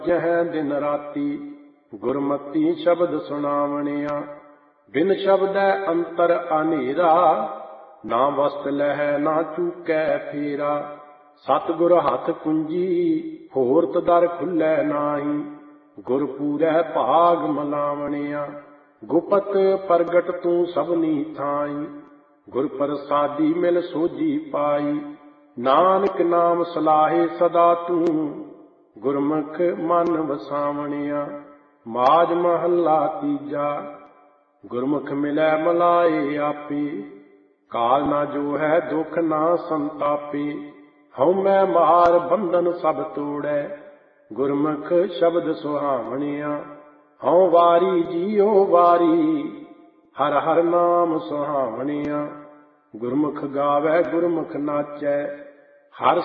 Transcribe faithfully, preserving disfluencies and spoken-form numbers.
ਜਹ ਦਿਨ ਰਾਤੀ ਗੁਰਮਤੀ ਸ਼ਬਦ ਸੁਣਾਵਣਿਆ। ਬਿਨ ਸ਼ਬਦੈ ਅੰਤਰ ਅਨੇਰਾ ਨਾ ਵਸਤ ਲਹੈ ਨਾ ਚੂਕੈ ਫੇਰਾ। ਸਤਿਗੁਰ ਹੱਥ ਕੁੰਜੀ ਹੋਰਤ ਦਰ ਖੁੱਲੈ ਨਾਹੀ। ਗੁਰ ਪੂਰੈ ਭਾਗ ਮਲਾਵਣਿਆ। ਗੁਪਤ ਪ੍ਰਗਟ ਤੂੰ ਸਭਨੀ ਥਾਈ। ਗੁਰ ਪ੍ਰਸਾਦੀ ਮਿਲ ਸੋਝੀ ਪਾਈ। ਨਾਨਕ ਨਾਮ ਸਲਾਹੇ ਸਦਾ ਤੂੰ ਗੁਰਮੁਖ ਮਨ ਵਸਾਵਣਿਆ। ਮਾਝ ਮਹੱਲਾ ਤੀਜਾ। ਗੁਰਮੁਖ ਮਿਲੈ ਮਲਾਏ ਆਪੇ ਕਾਲ ਨਾ ਜੋ ਹੈ ਦੁਖ ਨਾ ਸੰਤਾਪੇ। ਹਉਮੈ ਮਾਰ ਬੰਧਨ ਸਭ ਤੋੜੈ ਗੁਰਮੁਖ ਸ਼ਬਦ ਸੁਹਾਵਣਿਆ। ਹਉ ਵਾਰੀ ਜੀਉ ਵਾਰੀ ਹਰ ਹਰ ਨਾਮ ਸੁਹਾਵਣਿਆ। ਗੁਰਮੁਖ ਗਾਵੈ ਗੁਰਮੁਖ ਨਾਚੈ ਹਰ